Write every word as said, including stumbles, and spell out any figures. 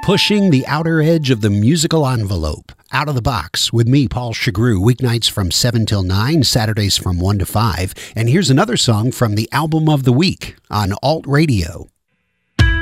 Pushing the outer edge of the musical envelope. Out of the Box with me, Paul Chagru, weeknights from seven till nine, Saturdays from one to five. And here's another song from the Album of the Week on Alt Radio.